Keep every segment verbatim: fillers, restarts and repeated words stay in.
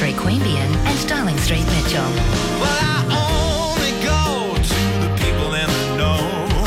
Street, Queanbeyan and Darling Street, Mitchell. Well, I only go to the people in the know.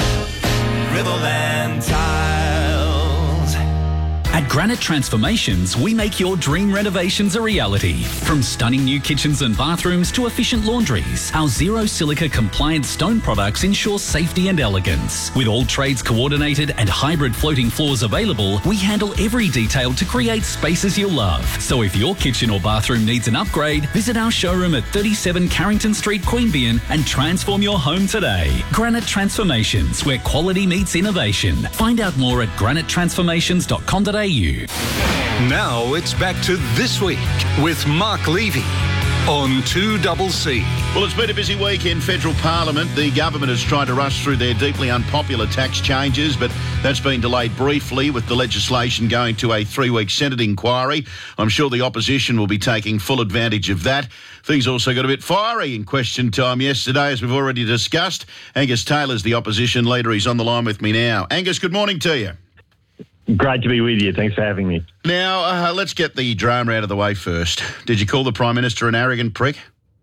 Riverland Tiles. At Granite Transformations, we make your dream renovations a reality. From stunning new kitchens and bathrooms to efficient laundries, our zero silica compliant stone products ensure safety and elegance. With all trades coordinated and hybrid floating floors available, we handle every detail to create spaces you'll love. So if your kitchen or bathroom needs an upgrade, visit our showroom at thirty-seven Carrington Street, Queanbeyan and transform your home today. Granite Transformations, where quality meets innovation. Find out more at granite transformations dot com dot a u. Now it's back to This Week with Mark Levy on two C C. Well, it's been a busy week in federal parliament. The government has tried to rush through their deeply unpopular tax changes, but that's been delayed briefly with the legislation going to a three-week Senate inquiry. I'm sure the opposition will be taking full advantage of that. Things also got a bit fiery in question time yesterday, as we've already discussed. Angus Taylor's the opposition leader. He's on the line with me now. Angus, good morning to you. Great to be with you. Thanks for having me. Now, uh, let's get the drama out of the way first. Did you call the Prime Minister an arrogant prick?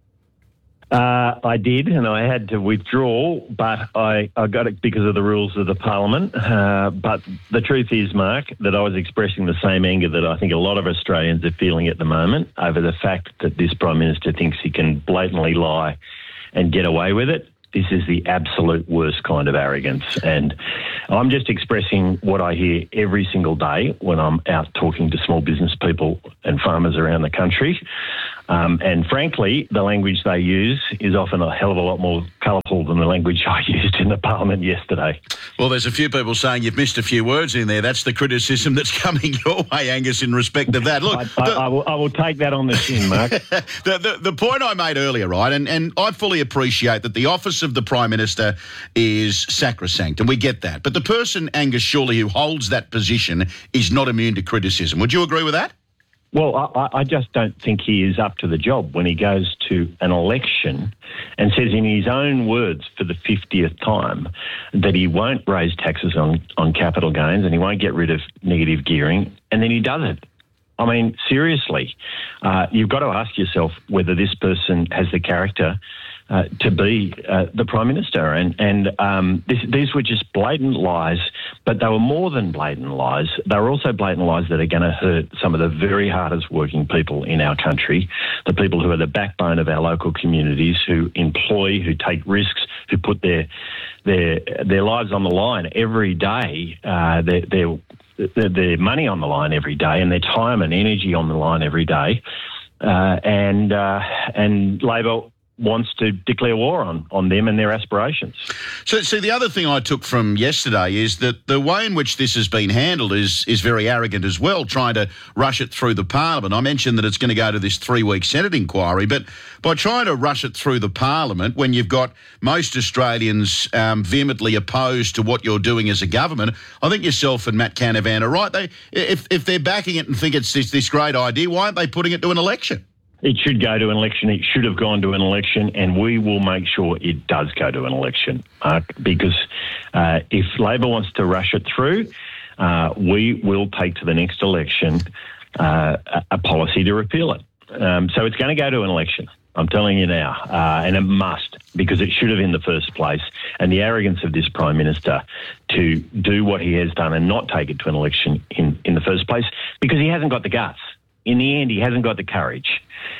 Uh, I did, and I had to withdraw, but I, I got it because of the rules of the Parliament. Uh, but the truth is, Mark, that I was expressing the same anger that I think a lot of Australians are feeling at the moment over the fact that this Prime Minister thinks he can blatantly lie and get away with it. This is the absolute worst kind of arrogance. And I'm just expressing what I hear every single day when I'm out talking to small business people and farmers around the country. Um, and frankly, the language they use is often a hell of a lot more colourful than the language I used in the Parliament yesterday. Well, there's a few people saying you've missed a few words in there. That's the criticism that's coming your way, Angus, in respect of that. Look, I, I, the, I, will, I will take that on the chin, Mark. the, the, the point I made earlier, right, and, and I fully appreciate that the office of the Prime Minister is sacrosanct, and we get that. But the person, Angus Shorley, who holds that position is not immune to criticism. Would you agree with that? Well, I, I just don't think he is up to the job when he goes to an election and says in his own words for the fiftieth time that he won't raise taxes on, on capital gains and he won't get rid of negative gearing, and then he does it. I mean, seriously, uh, you've got to ask yourself whether this person has the character Uh, to be uh, the Prime Minister. And, and um, this, these were just blatant lies, but they were more than blatant lies. They were also blatant lies that are going to hurt some of the very hardest working people in our country, the people who are the backbone of our local communities, who employ, who take risks, who put their their their lives on the line every day, uh, their, their, their, their money on the line every day, and their time and energy on the line every day. Uh, and, uh, and Labor wants to declare war on, on them and their aspirations. So, see, the other thing I took from yesterday is that the way in which this has been handled is is very arrogant as well, trying to rush it through the Parliament. I mentioned that it's going to go to this three-week Senate inquiry, but by trying to rush it through the Parliament when you've got most Australians um, vehemently opposed to what you're doing as a government, I think yourself and Matt Canavan are right. They, if, if they're backing it and think it's this, this great idea, why aren't they putting it to an election? It should go to an election. It should have gone to an election, and we will make sure it does go to an election, Mark, because uh, if Labor wants to rush it through, uh, we will take to the next election uh, a, a policy to repeal it. Um, so it's going to go to an election, I'm telling you now, uh, and it must, because it should have in the first place. And the arrogance of this Prime Minister to do what he has done and not take it to an election in, in the first place, because he hasn't got the guts. In the end, he hasn't got the courage.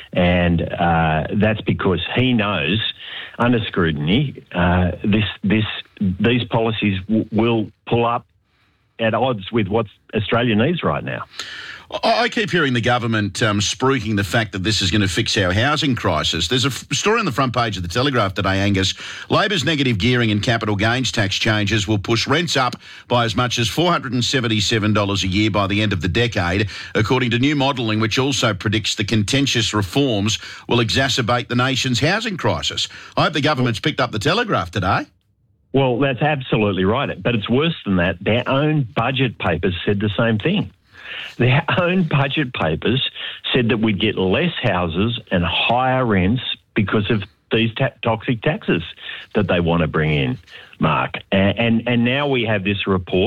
And uh, that's because he knows, under scrutiny, uh, this, this, these policies w- will pull up at odds with what Australia needs right now. I keep hearing the government um, spruiking the fact that this is going to fix our housing crisis. There's a f- story on the front page of the Telegraph today, Angus. Labor's negative gearing and capital gains tax changes will push rents up by as much as four hundred seventy-seven dollars a year by the end of the decade, according to new modelling, which also predicts the contentious reforms will exacerbate the nation's housing crisis. I hope the government's picked up the Telegraph today. Well, that's absolutely right. But it's worse than that. Their own budget papers said the same thing. Their own budget papers said that we'd get less houses and higher rents because of these ta- toxic taxes that they want to bring in, Mark. And, and and now we have this report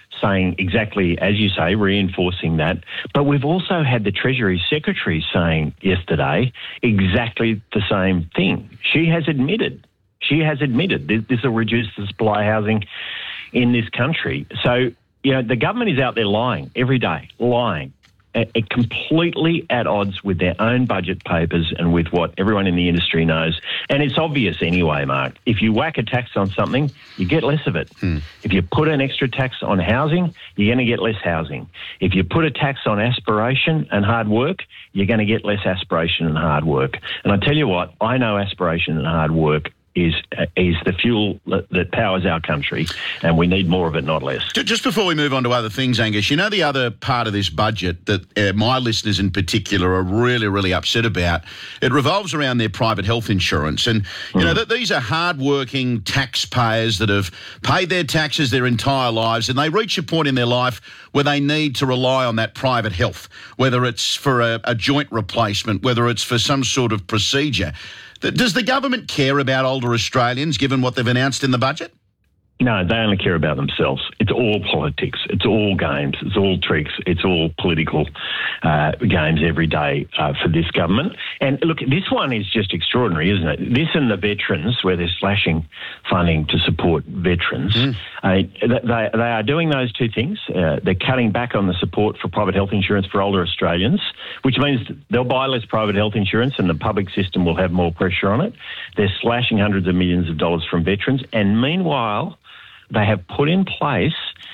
saying exactly, as you say, reinforcing that. But we've also had the Treasury Secretary saying yesterday exactly the same thing. She has admitted, she has admitted this, this will reduce the supply of housing in this country. So, you know, the government is out there lying every day, lying. It completely at odds with their own budget papers and with what everyone in the industry knows. And it's obvious anyway, Mark. If you whack a tax on something, you get less of it. Hmm. If you put an extra tax on housing, you're going to get less housing. If you put a tax on aspiration and hard work, you're going to get less aspiration and hard work. And I tell you what, I know aspiration and hard work is uh, is the fuel that, that powers our country, and we need more of it, not less. Just before we move on to other things, Angus, you know the other part of this budget that uh, my listeners in particular are really, really upset about? It revolves around their private health insurance. And, you mm. know, that these are hard-working taxpayers that have paid their taxes their entire lives, and they reach a point in their life where they need to rely on that private health, whether it's for a, a joint replacement, whether it's for some sort of procedure. Does the government care about older Australians, given what they've announced in the budget? No, they only care about themselves. It's all politics. It's all games. It's all tricks. It's all political uh, games every day uh, for this government. And look, this one is just extraordinary, isn't it? This and the veterans, where they're slashing funding to support veterans, mm. uh, they, they are doing those two things. Uh, they're cutting back on the support for private health insurance for older Australians, which means they'll buy less private health insurance and the public system will have more pressure on it. They're slashing hundreds of millions of dollars from veterans. And meanwhile, they have put in place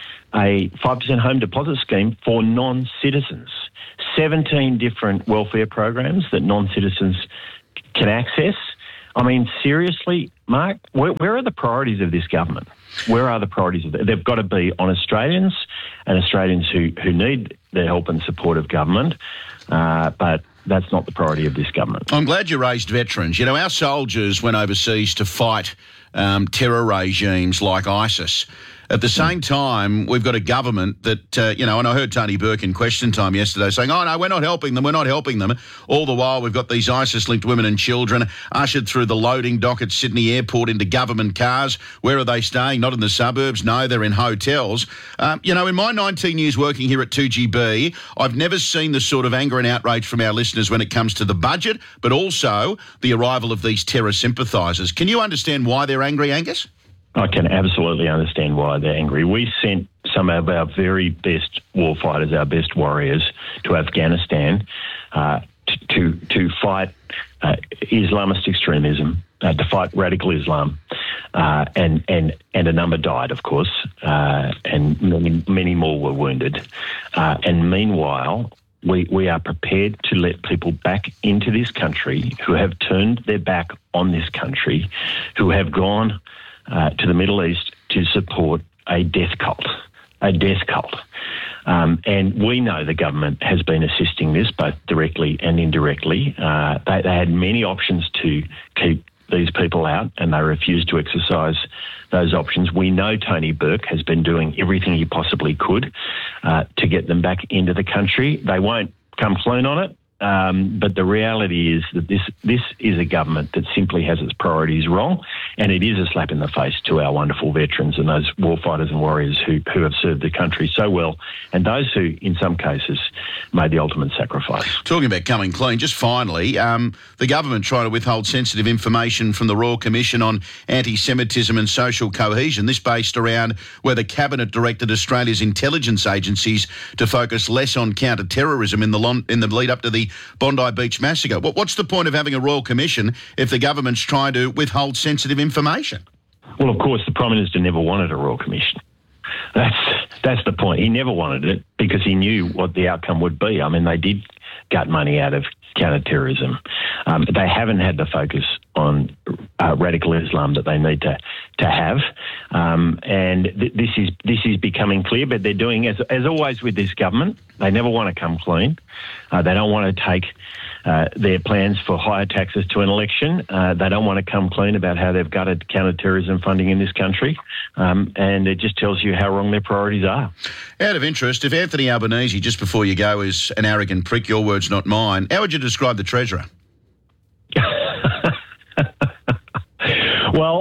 a five percent home deposit scheme for non-citizens. seventeen different welfare programs that non-citizens can access. I mean, seriously, Mark, where, where are the priorities of this government? Where are the priorities of the, they've got to be on Australians and Australians who, who need the help and support of government, uh, but that's not the priority of this government. I'm glad you raised veterans. You know, our soldiers went overseas to fight um, terror regimes like ISIS. At the same time, we've got a government that, uh, you know, and I heard Tony Burke in Question Time yesterday saying, oh, no, we're not helping them, we're not helping them. All the while, we've got these ISIS-linked women and children ushered through the loading dock at Sydney Airport into government cars. Where are they staying? Not in the suburbs. No, they're in hotels. Um, you know, in my nineteen years working here at two G B, I've never seen the sort of anger and outrage from our listeners when it comes to the budget, but also the arrival of these terror sympathisers. Can you understand why they're angry, Angus? I can absolutely understand why they're angry. We sent some of our very best warfighters, our best warriors, to Afghanistan uh, to, to to fight uh, Islamist extremism, uh, to fight radical Islam, uh, and and and a number died, of course, uh, and many many more were wounded. Uh, and meanwhile, we we are prepared to let people back into this country who have turned their back on this country, who have gone Uh, to the Middle East to support a death cult, a death cult. Um, and we know the government has been assisting this both directly and indirectly. Uh, they, they had many options to keep these people out and they refused to exercise those options. We know Tony Burke has been doing everything he possibly could uh, to get them back into the country. They won't come clean on it. Um, but the reality is that this this is a government that simply has its priorities wrong, and it is a slap in the face to our wonderful veterans and those warfighters and warriors who, who have served the country so well, and those who, in some cases, made the ultimate sacrifice. Talking about coming clean, just finally, um, the government trying to withhold sensitive information from the Royal Commission on Anti-Semitism and Social Cohesion, this based around where the Cabinet directed Australia's intelligence agencies to focus less on counter-terrorism in the, long, in the lead up to the Bondi Beach massacre. What's the point of having a Royal Commission if the government's trying to withhold sensitive information? Well, of course, the Prime Minister never wanted a Royal Commission. That's that's the point. He never wanted it because he knew what the outcome would be. I mean, they did gut money out of counter-terrorism. Um, they haven't had the focus on uh, radical Islam that they need to to have, um, and th- this is this is becoming clear. But they're doing as as always with this government. They never want to come clean. Uh, they don't want to take uh, their plans for higher taxes to an election. Uh, they don't want to come clean about how they've gutted counter-terrorism funding in this country, um, and it just tells you how wrong their priorities are. Out of interest, if Anthony Albanese, just before you go, is an arrogant prick, your words, not mine, how would you describe the Treasurer? Well,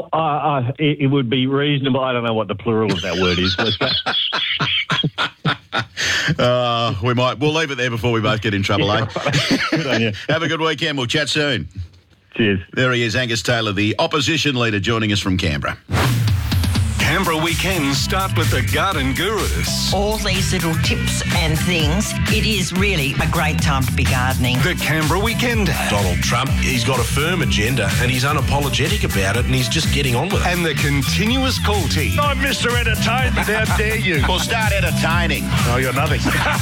Well, uh, uh, it, it would be reasonable. I don't know what the plural of that word is. Let's go. Uh, we might. We'll leave it there before we both get in trouble, eh? Good on you. Have a good weekend. We'll chat soon. Cheers. There he is, Angus Taylor, the opposition leader, joining us from Canberra. Canberra weekends start with the Garden Gurus. All these little tips and things, it is really a great time to be gardening. The Canberra Weekend. Donald Trump, he's got a firm agenda and he's unapologetic about it and he's just getting on with it. And the continuous call team. I'm Mister Entertainment, how dare you? Well, start entertaining. Oh, you're nothing.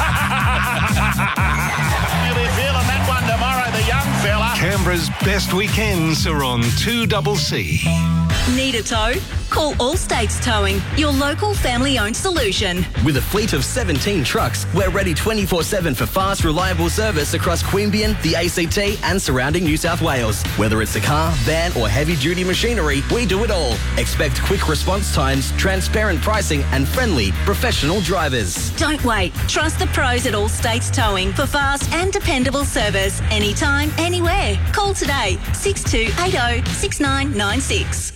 You'll be feeling that one tomorrow, the young fella. Canberra's best weekends are on two C C. Need a tow? Call All States Towing, your local family-owned solution. With a fleet of seventeen trucks, we're ready twenty-four seven for fast, reliable service across Queanbeyan, the A C T and surrounding New South Wales. Whether it's a car, van or heavy-duty machinery, we do it all. Expect quick response times, transparent pricing and friendly, professional drivers. Don't wait. Trust the pros at All States Towing for fast and dependable service anytime, anywhere. Call today, six two eight zero, six nine nine six.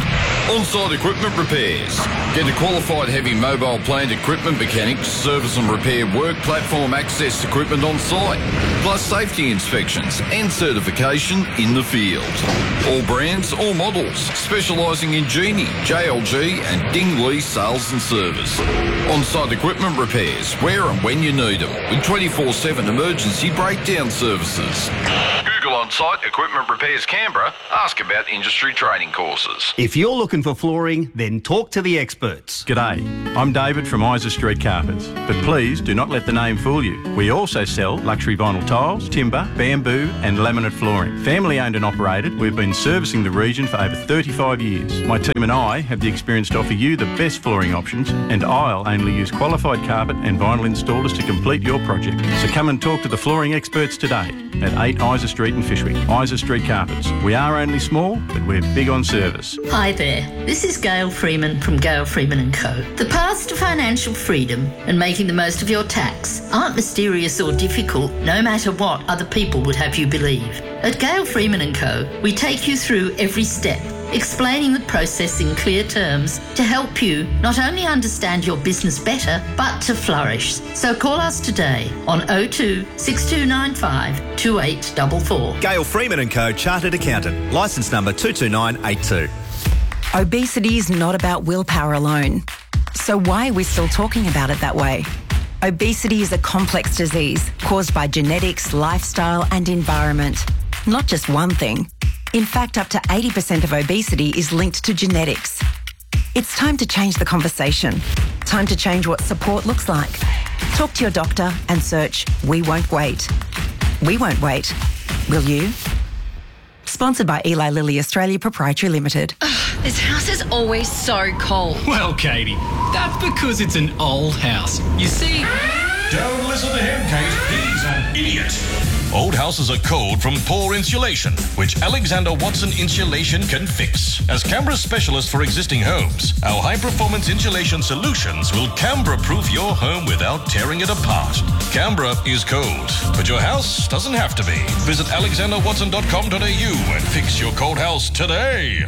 On-site equipment repairs. Get a qualified heavy mobile plant equipment mechanic to service and repair work platform access equipment on site, plus safety inspections and certification in the field. All brands, all models, specialising in Genie, J L G and Dingley sales and service. On-site equipment repairs, where and when you need them, with twenty-four seven emergency breakdown services. Google On-Site Equipment Repairs Canberra. Ask about industry training courses. If you're looking for flooring, then talk to the experts. G'day, I'm David from Isa Street Carpets, but please do not let the name fool you. We also sell luxury vinyl tiles, timber, bamboo and laminate flooring. Family owned and operated, we've been servicing the region for over thirty-five years. My team and I have the experience to offer you the best flooring options, and I'll only use qualified carpet and vinyl installers to complete your project. So come and talk to the flooring experts today at eight Isa Street in Fishwick. Isa Street Carpets. We are only small, but we're big on service. Hi there, this is Gail Freeman from Gail Freeman and Co. The paths to financial freedom and making the most of your tax aren't mysterious or difficult, no matter what other people would have you believe. At Gail Freeman and Co, we take you through every step, explaining the process in clear terms to help you not only understand your business better, but to flourish. So call us today on oh two, six two nine five, two eight four four. Gail Freeman and Co, Chartered Accountant, licence number two two nine eight two. Obesity is not about willpower alone. So why are we still talking about it that way? Obesity is a complex disease caused by genetics, lifestyle and environment. Not just one thing. In fact, up to eighty percent of obesity is linked to genetics. It's time to change the conversation. Time to change what support looks like. Talk to your doctor and search We Won't Wait. We won't wait. Will you? Sponsored by Eli Lilly Australia Proprietary Limited. Ugh, this house is always so cold. Well, Katie, that's because it's an old house. You see... Don't listen to him, Kate. He's an idiot. Old houses are cold from poor insulation, which Alexander Watson Insulation can fix. As Canberra's specialist for existing homes, our high-performance insulation solutions will Canberra-proof your home without tearing it apart. Canberra is cold, but your house doesn't have to be. Visit alexander watson dot com dot a u and fix your cold house today.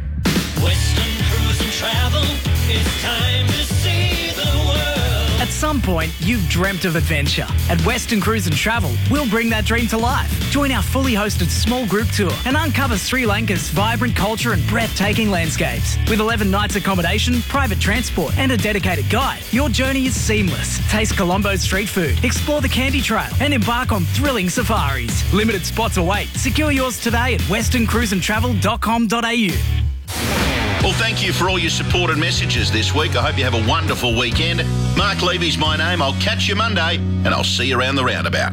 Western Cruise and Travel, it's time to see the world. At some point, you've dreamt of adventure. At Western Cruise and Travel, we'll bring that dream to life. Join our fully hosted small group tour and uncover Sri Lanka's vibrant culture and breathtaking landscapes. With eleven nights accommodation, private transport and a dedicated guide, your journey is seamless. Taste Colombo's street food, explore the Candy Trail and embark on thrilling safaris. Limited spots await. Secure yours today at western cruise and travel dot com dot a u. Well, thank you for all your support and messages this week. I hope you have a wonderful weekend. Mark Levy's my name. I'll catch you Monday, and I'll see you around the roundabout.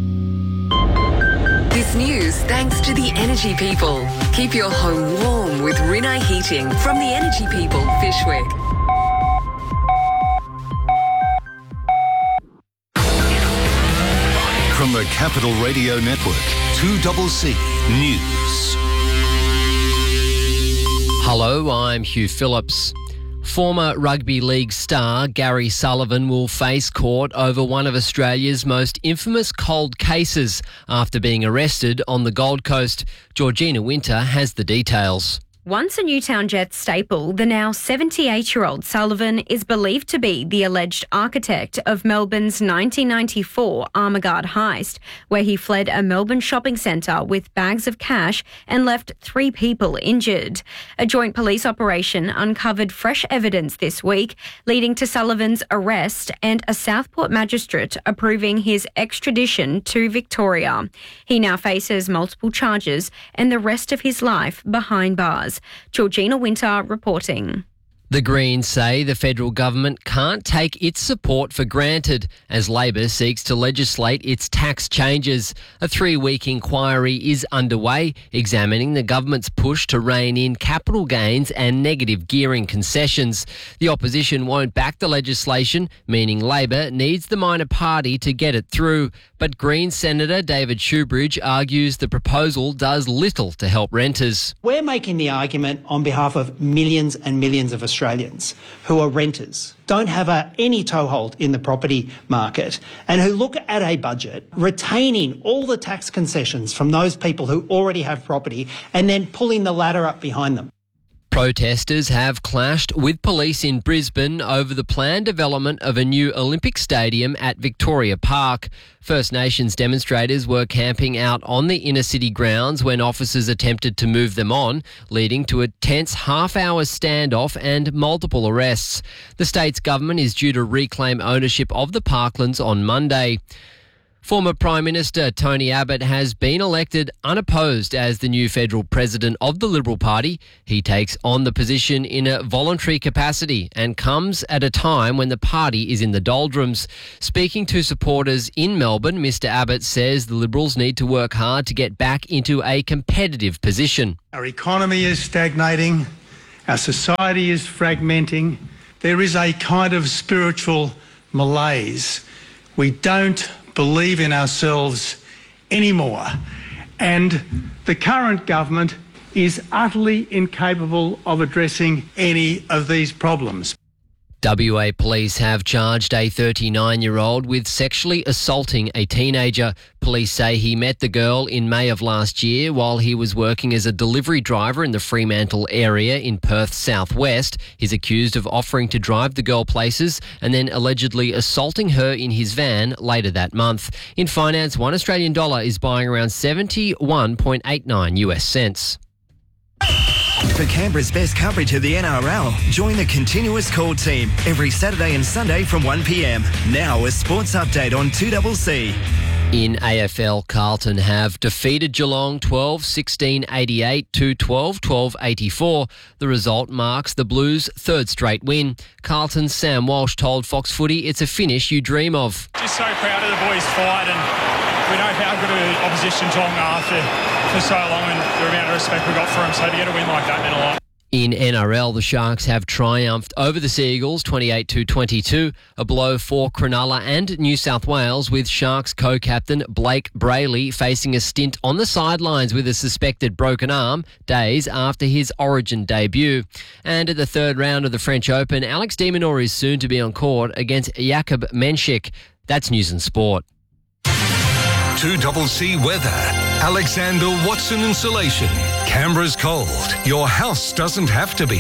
This news thanks to the Energy People. Keep your home warm with Rinnai Heating from the Energy People, Fishwick. From the Capital Radio Network, two C C News. Hello, I'm Hugh Phillips. Former rugby league star Gary Sullivan will face court over one of Australia's most infamous cold cases after being arrested on the Gold Coast. Georgina Winter has the details. Once a Newtown Jets staple, the now seventy-eight-year-old Sullivan is believed to be the alleged architect of Melbourne's nineteen ninety-four Armaguard heist, where he fled a Melbourne shopping centre with bags of cash and left three people injured. A joint police operation uncovered fresh evidence this week, leading to Sullivan's arrest and a Southport magistrate approving his extradition to Victoria. He now faces multiple charges and the rest of his life behind bars. Georgina Winter reporting. The Greens say the federal government can't take its support for granted as Labor seeks to legislate its tax changes. A three-week inquiry is underway, examining the government's push to rein in capital gains and negative gearing concessions. The opposition won't back the legislation, meaning Labor needs the minor party to get it through. But Greens Senator David Shoebridge argues the proposal does little to help renters. We're making the argument on behalf of millions and millions of Australians who are renters, don't have a, any toehold in the property market, and who look at a budget retaining all the tax concessions from those people who already have property and then pulling the ladder up behind them. Protesters have clashed with police in Brisbane over the planned development of a new Olympic stadium at Victoria Park. First Nations demonstrators were camping out on the inner city grounds when officers attempted to move them on, leading to a tense half-hour standoff and multiple arrests. The state's government is due to reclaim ownership of the parklands on Monday. Former Prime Minister Tony Abbott has been elected unopposed as the new federal president of the Liberal Party. He takes on the position in a voluntary capacity and comes at a time when the party is in the doldrums. Speaking to supporters in Melbourne, Mr Abbott says the Liberals need to work hard to get back into a competitive position. Our economy is stagnating. Our society is fragmenting. There is a kind of spiritual malaise. We don't believe in ourselves anymore, and the current government is utterly incapable of addressing any of these problems. W A police have charged a thirty-nine-year-old with sexually assaulting a teenager. Police say he met the girl in May of last year while he was working as a delivery driver in the Fremantle area in Perth southwest. He's accused of offering to drive the girl places and then allegedly assaulting her in his van later that month. In finance, one Australian dollar is buying around seventy-one point eight nine US cents. For Canberra's best coverage of the N R L, join the Continuous Call team every Saturday and Sunday from one p m. Now a sports update on two C C. In A F L, Carlton have defeated Geelong twelve sixteen eighty-eight to twelve twelve eighty-four. The result marks the Blues' third straight win. Carlton's Sam Walsh told Fox Footy it's a finish you dream of. Just so proud of the boys' fight, and we know how good an opposition Geelong are for, for so long, and the amount of respect we got for them. So to get a win like that meant a lot. In N R L, the Sharks have triumphed over the Seagulls twenty-eight to twenty-two, a blow for Cronulla and New South Wales, with Sharks co-captain Blake Brayley facing a stint on the sidelines with a suspected broken arm days after his Origin debut. And at the third round of the French Open, Alex de Minaur is soon to be on court against Jakub Menchik. That's News and Sport. two C C weather. Alexander Watson Insulation. Canberra's cold. Your house doesn't have to be.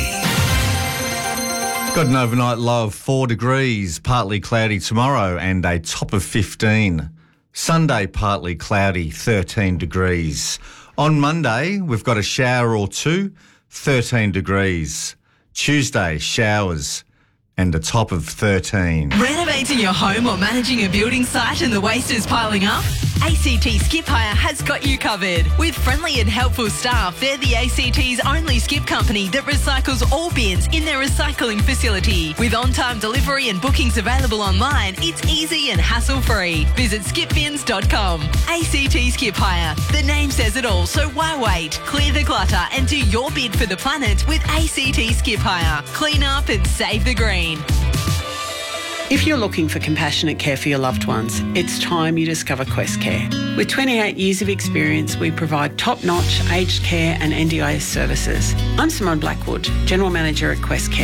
Got an overnight low of four degrees, partly cloudy tomorrow and a top of fifteen. Sunday, partly cloudy, thirteen degrees. On Monday, we've got a shower or two, thirteen degrees. Tuesday, showers and a top of thirteen. Renovating your home or managing a building site and the waste is piling up? A C T Skip Hire has got you covered. With friendly and helpful staff, they're the A C T's only skip company that recycles all bins in their recycling facility. With on-time delivery and bookings available online, it's easy and hassle-free. Visit skip bins dot com. A C T Skip Hire. The name says it all, so why wait? Clear the clutter and do your bid for the planet with A C T Skip Hire. Clean up and save the green. If you're looking for compassionate care for your loved ones, it's time you discover Quest Care. With twenty-eight years of experience, we provide top-notch aged care and N D I S services. I'm Simone Blackwood, General Manager at Quest Care.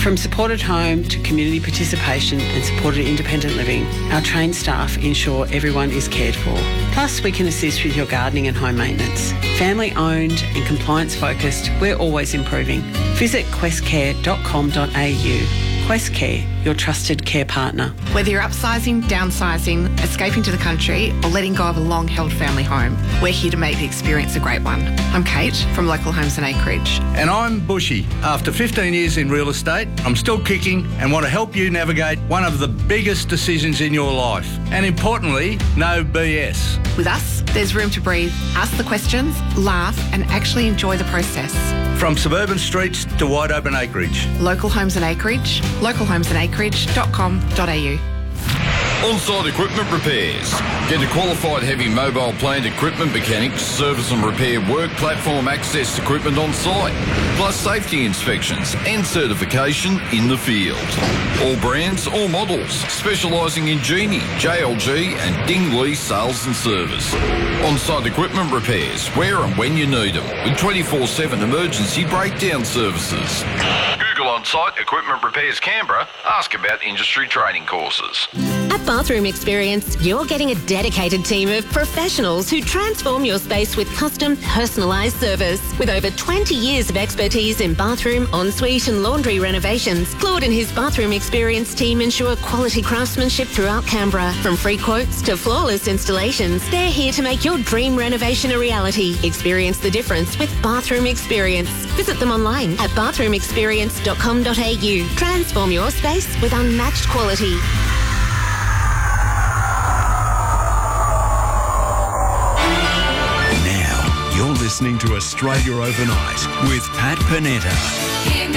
From supported home to community participation and supported independent living, our trained staff ensure everyone is cared for. Plus, we can assist with your gardening and home maintenance. Family owned and compliance focused, we're always improving. Visit quest care dot com dot a u. Quest Care, your trusted care partner. Whether you're upsizing, downsizing, escaping to the country, or letting go of a long-held family home, we're here to make the experience a great one. I'm Kate from Local Homes and Acreage. And I'm Bushy. After fifteen years in real estate, I'm still kicking and want to help you navigate one of the biggest decisions in your life. And importantly, no B S. With us, there's room to breathe, ask the questions, laugh, and actually enjoy the process. From suburban streets to wide open acreage. Local Homes and Acreage, local homes and acreage dot com dot a u. On-site equipment repairs. Get a qualified heavy mobile plant equipment mechanic to service and repair work platform access equipment on site, plus safety inspections and certification in the field. All brands, all models, specialising in Genie, J L G and Dingley sales and service. On-site equipment repairs, where and when you need them, with twenty-four seven emergency breakdown services. Google On-Site Equipment Repairs Canberra. Ask about industry training courses. At Bathroom Experience, you're getting a dedicated team of professionals who transform your space with custom, personalised service. With over twenty years of expertise in bathroom, ensuite and laundry renovations, Claude and his Bathroom Experience team ensure quality craftsmanship throughout Canberra. From free quotes to flawless installations, they're here to make your dream renovation a reality. Experience the difference with Bathroom Experience. Visit them online at bathroom experience dot com dot a u. Transform your space with unmatched quality. You're listening to Australia Overnight with Pat Panetta.